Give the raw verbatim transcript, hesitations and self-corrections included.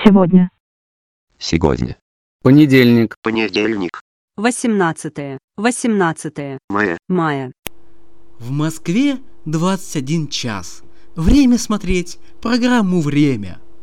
Сегодня. Сегодня. Понедельник. Понедельник. Восемнадцатое. Восемнадцатое. Мая. Мая. В Москве двадцать один час. Время смотреть программу «Время».